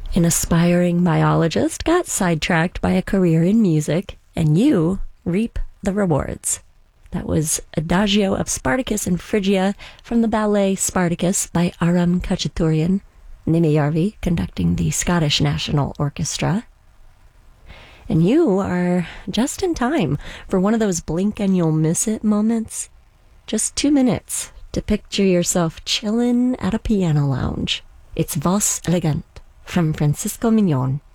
An aspiring biologist got sidetracked by a career in music, and you reap the rewards. That was Adagio of Spartacus and Phrygia from the ballet Spartacus by Aram Khachaturian, Nimiyarvi conducting the Scottish National Orchestra. And you are just in time for one of those blink and you'll miss it moments. Just 2 minutes to picture yourself chillin' at a piano lounge. It's Vos Elegant from Francisco Mignon.